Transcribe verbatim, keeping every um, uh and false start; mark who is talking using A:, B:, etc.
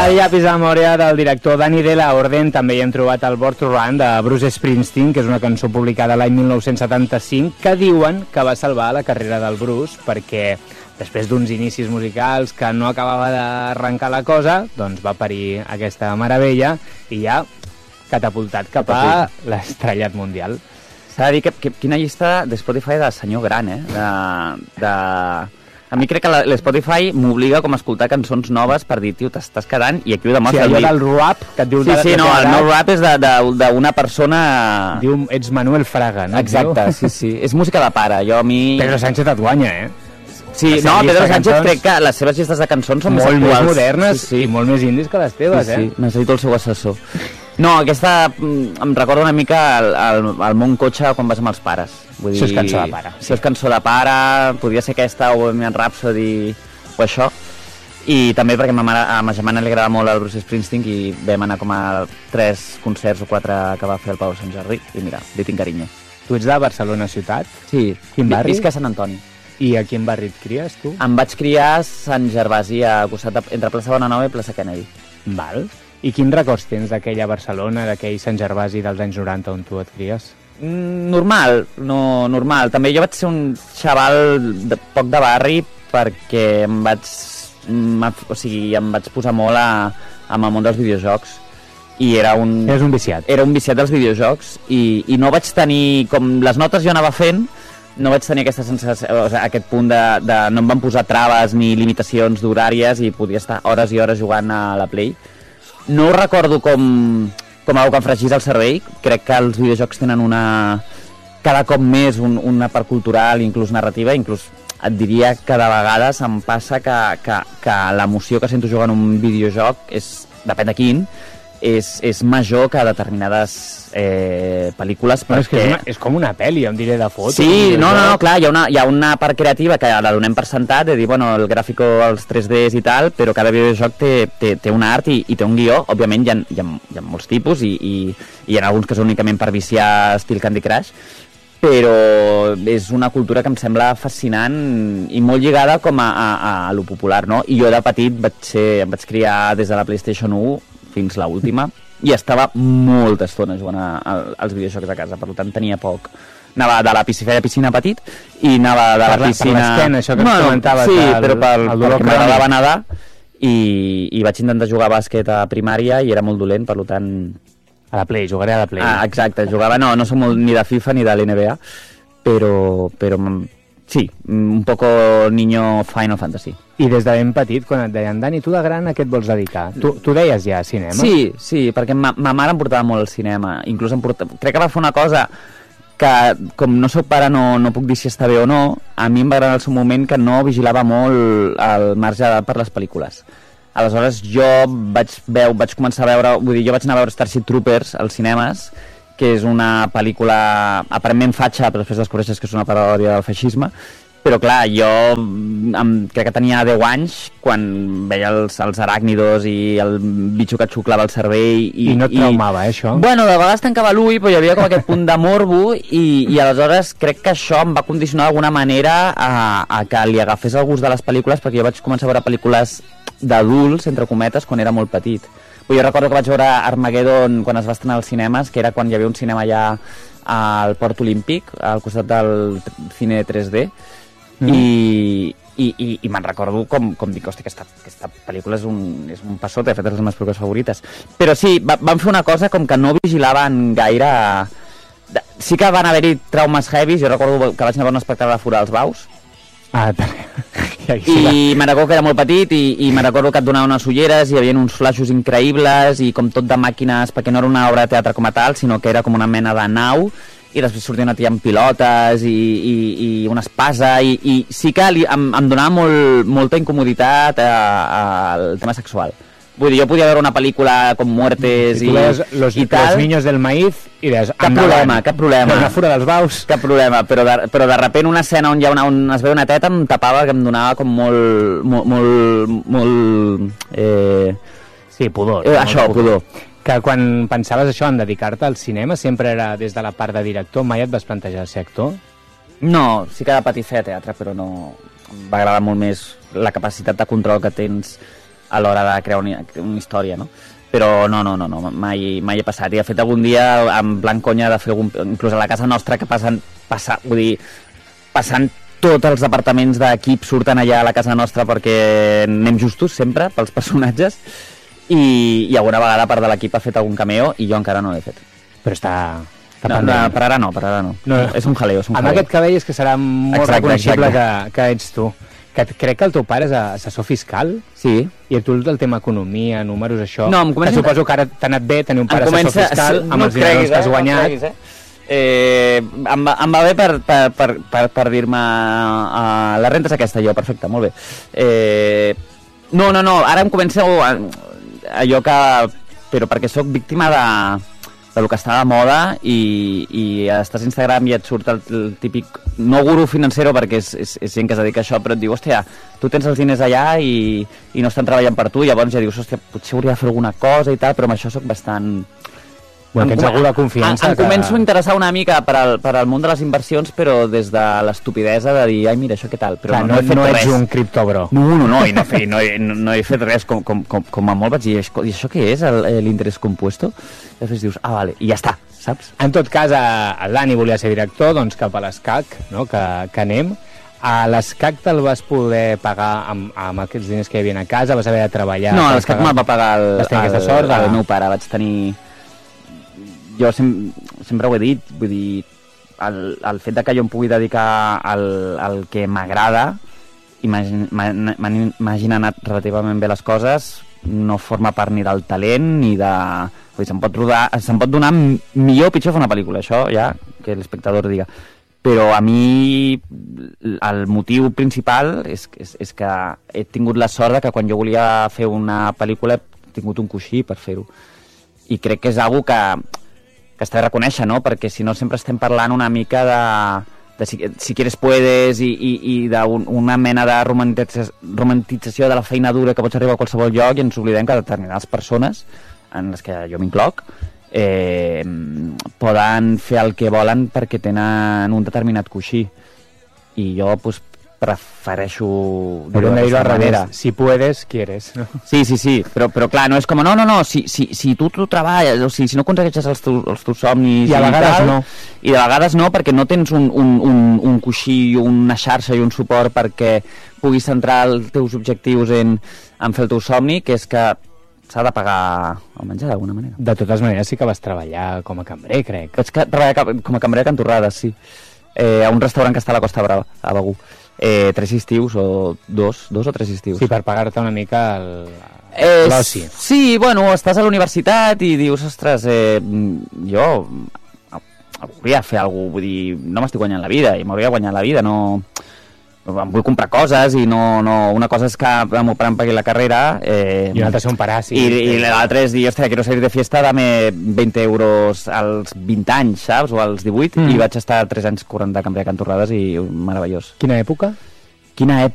A: Al llapis de memòria del director Danny de la Orden també hi hem trobat el Born to Run de Bruce Springsteen, que és una cançó publicada l'any mil nou-cents setanta-cinc, que diuen que va salvar la carrera del Bruce perquè després d'uns inicis musicals que no acabava d'arrencar la cosa, doncs va parir aquesta meravella i ja catapultat cap a l'estrellat mundial.
B: S'ha de dir que, que quina llista de Spotify de senyor gran, eh? De, de... A mi crec que l'Spotify m'obliga com a escoltar cançons noves per dir, tio, t'estàs quedant, i aquí ho demostra.
A: Sí, allò del rap, que et diu...
B: Sí, sí, no, el meu rap és d'una persona...
A: Diu, ets Manuel Fraga, no?
B: Exacte, sí, sí. És música de pare, jo a mi...
A: Pedro Sánchez et guanya, eh?
B: Sí, no, Pedro Sánchez crec que les seves llistes de cançons són
A: molt
B: més
A: actuals. Molt més modernes sí, sí. i molt més indis que les teves,
B: sí, sí.
A: eh?
B: Necessito el seu assessor. No, aquesta em recorda una mica el, el, el món cotxe quan vas amb els pares. Vull dir,
A: això és cançó de pare.
B: Això és cançó de pare, podria ser aquesta o Bohemian Rhapsody o això. I també perquè a ma, mare, a ma germana li agrada molt el Bruce Springsteen i vam anar com a tres concerts o quatre que va fer el Pau Sant Jordi i mira, li tinc carinyo.
A: Tu ets de Barcelona ciutat?
B: Sí.
A: Quin barri?
B: Visc a Sant Antoni.
A: I a quin barri et cries, tu?
B: Em vaig criar a Sant Gervasi, a costat de, entre plaça Bonanova i plaça Kennedy.
A: Val. I quins records tens d'aquella Barcelona, d'aquell Sant Gervasi dels anys noranta on tu et cries?
B: Mm, normal, no, normal. També jo vaig ser un xaval de, poc de barri perquè em vaig, o sigui, em vaig posar molt a, amb el món dels videojocs. I era un...
A: Eres un viciat.
B: Era un viciat dels videojocs i, i no vaig tenir... Com les notes jo anava fent, no vaig tenir aquesta sensació, o sigui, aquest punt de, de... No em van posar traves ni limitacions d'horàries i podia estar hores i hores jugant a la Play. No ho recordo com, com algo que em fregís el cervell. Crec que els videojocs tenen una... cada cop més un, una part cultural, inclús narrativa, inclús et diria que de vegades em passa que, que, que l'emoció que sento jugant un videojoc és, depèn de quin, és, és major que determinades eh, pel·lícules
A: perquè... és, que és, una, és com una pel·li, em diré, de foto.
B: Sí, no, no, no, clar, hi ha, una, hi ha una part creativa que la donem per sentat, de dir, bueno, el gràfico, els tres Ds i tal, però cada videojoc té, té, té un art i, i té un guió. Òbviament hi ha, hi ha, hi ha molts tipus i, i, i hi ha alguns que són únicament per viciar estil Candy Crush, però és una cultura que em sembla fascinant i molt lligada com a, a, a lo popular, no? I jo de petit vaig ser, em vaig criar des de la PlayStation u fins la última i estava molta estona jugant a, a, als videojocs a casa, per tant tenia poc. Anava de la piscina, feia piscina petit i anava de la, la piscina... Per
A: l'esquena, això que no, ens comentaves.
B: Sí,
A: el,
B: però pel,
A: el
B: perquè m'agradava nedar i, i vaig intentar jugar a bàsquet a primària i era molt dolent, per tant...
A: A la Play, jugaré a la Play.
B: Ah, exacte, jugava, no, no som molt ni de FIFA ni de l'N B A, però, però sí, un poco niño Final Fantasy.
A: I des de ben petit, quan et deien, Dani, tu de gran a què et vols dedicar? Tu, tu deies ja cinema?
B: Sí, sí, perquè ma, ma mare em portava molt al cinema, inclús em portava, crec que va fer una cosa que, com no soc pare, no, no puc dir si està bé o no, a mi em va agradar al seu moment que no vigilava molt el marge d'edat per les pel·lícules. Aleshores jo vaig, veu, vaig començar a veure, vull dir, jo vaig anar a veure Starship Troopers als cinemes, que és una pel·lícula aparentment fatxa, però després descobreixes que és una paròdia del feixisme, però clar, jo em, crec que tenia deu anys quan veia els, els aràcnidos i el bitxo que et xuclava el cervell. I,
A: I no et traumava, eh, això?
B: Bueno, de vegades tancava l'ull, però hi havia com aquest punt de morbo i, i aleshores crec que això em va condicionar d'alguna manera a, a que li agafés el gust de les pel·lícules, perquè jo vaig començar a veure pel·lícules d'adults, entre cometes, quan era molt petit. Jo recordo que vaig veure Armageddon quan es va estrenar als cinemes, que era quan hi havia un cinema allà al Port Olímpic, al costat del cine tres D, mm. i, i, i, i me'n recordo com, com dic, hòstia, aquesta, aquesta pel·lícula és un, és un passot, de fet és de les meves pel·lícules favorites. Però sí, va, van fer una cosa com que no vigilaven gaire... Sí que van haver-hi traumes heavies, jo recordo que vaig anar a veure un espectacle de Fura als Baus,
A: Ah,
B: i me'n recordo que era molt petit i, i me'n recordo que et donava unes ulleres i hi havia uns flaixos increïbles i com tot de màquines, perquè no era una obra de teatre com a tal, sinó que era com una mena de nau i després sortia una tia amb pilotes i, i, i una espasa i, i sí que li, em, em donava molt, molta incomoditat al tema sexual. Vull dir, jo podia veure una pel·lícula com Muertes i, i,
A: los,
B: i tal.
A: Los niños del maíz i des...
B: Cap problema, cap problema.
A: La Fura dels Baus.
B: Cap problema, però de, però de repent una escena on, hi ha una, on es veu una teta em tapava, que em donava com molt... molt, molt, molt eh...
A: Sí, pudor.
B: Eh, això, pudor.
A: Que quan pensaves això en dedicar-te al cinema sempre era des de la part de director, mai et vas plantejar ser actor?
B: No, sí que de petit feia teatre, però no... Em va agradar molt més la capacitat de control que tens a l'hora de crear una, una història, no? Però no, no, no, no mai, mai he passat. I de fet algun dia, en plan conya, de fer algun... inclús a la casa nostra, que passen, passa, vull dir, passant tots els departaments d'equip surten allà a la casa nostra perquè anem justos sempre pels personatges, i, i alguna vegada part de l'equip ha fet algun cameo i jo encara no l'he fet.
A: Però està... està
B: no, no, per ara no, per ara no. no. És un jaleo, és un
A: amb
B: jaleo.
A: aquest cabell és que serà molt
B: exacte,
A: reconeixible
B: exacte.
A: Que, que ets tu. Que crec que el teu pare és assessor fiscal.
B: Sí.
A: I tu el tema economia, números, això...
B: No, em comença...
A: Que suposo que ara t'ha anat bé tenir un pare
B: comença...
A: assessor fiscal amb
B: no
A: els diners
B: creguis,
A: que has
B: eh?
A: guanyat.
B: No creguis, eh? Eh, em, va, em va bé per, per, per, per, per dir-me uh, la renta és aquesta, jo, perfecte, molt bé. Eh, no, no, no, ara em comença allò que... Però perquè sóc víctima de, del que està de moda i, i estàs a Instagram i et surt el, el típic, no guru financero perquè és, és, és gent que es dedica a això, però et diu, hòstia, tu tens els diners allà i, i no estan treballant per tu, i llavors ja dius, hòstia, potser hauria de fer alguna cosa i tal, però amb això sóc bastant...
A: Bueno, tens alguna confiança.
B: Em, em
A: que...
B: començo a interessar una mica per al, per al món de les inversions, però des de l'estupidesa de dir, ai, mira, això què tal? Però
A: Clar,
B: no,
A: no,
B: no he fet
A: no
B: res.
A: ets un criptobro.
B: No, no, no, i no, he fet, no, he, no, no he fet res, com, com, com, com a molt vaig dir, i això què és, l'interès compuesto? I després dius, ah, vale, i ja està, saps?
A: En tot cas, el Dani volia ser director, doncs cap a l'ESCAC, no? que, que anem. A l'ESCAC te'l vas poder pagar amb, amb aquests diners que hi havia a casa, vas haver de treballar...
B: No, l'ESCAC me'l va pagar el, el,
A: sort,
B: el meu pare, vaig tenir... Jo sem sempre ho he dit, vull dir, el, el fet de que jo em pugui dedicar al, al que m'agrada, i m'hagin anat relativament bé les coses, no forma part ni del talent ni de... Vull dir, se'm pot, rodar, se'm pot donar millor o pitjor fer una pel·lícula, això ja que l'espectador diga. Però a mi el motiu principal és, és, és que he tingut la sort de que quan jo volia fer una pel·lícula he tingut un coixí per fer-ho. I crec que és una cosa que... que està de reconèixer, no? Perquè si no sempre estem parlant una mica de, de si, si quieres puedes i, i, i d'una mena de romantització, romantització de la feina dura que pots arribar a qualsevol lloc, i ens oblidem que determinades persones, en les que jo m'incloc, eh, poden fer el que volen perquè tenen un determinat coixí. I jo, doncs, prefereixo...
A: Hauríem de dir-ho al revés. Si puedes, quieres. No?
B: Sí, sí, sí, però, però clar, no és com, no, no, no, si, si, si tu, tu treballes, o sigui, si no aconsegueixes els, tu, els teus somnis...
A: I a vegades
B: tal,
A: no.
B: I de vegades no, perquè no tens un, un, un, un coixí, una xarxa i un suport perquè puguis centrar els teus objectius en, en fer el teu somni, que és que s'ha de pagar el menjar d'alguna manera.
A: De totes maneres sí que vas treballar com a cambrer, crec.
B: Vaig treballar com a cambrer a Can Torrades, sí. Eh, a un restaurant que està a la Costa Brava, a Begur. Eh, tres estius o dos, dos o tres estius.
A: Sí, per pagar-te una mica l'oci.
B: Eh, sí, bueno, estàs a la universitat i dius, ostres, eh, jo hauria de fer alguna cosa, vull dir, no m'estic guanyant la vida i m'hauria de guanyar la vida, no... Em vull comprar coses i no... no una cosa és que el meu pare em pagui la carrera... Eh,
A: I una altra és un paràsit.
B: I, i l'altra és dir, ostres, quiero salir de fiesta, dame veinte euros als vint anys, saps? O als divuit, mm. i vaig estar tres anys cobrant de cambrer a Can Torrades i meravellós.
A: Quina època?
B: Quina època?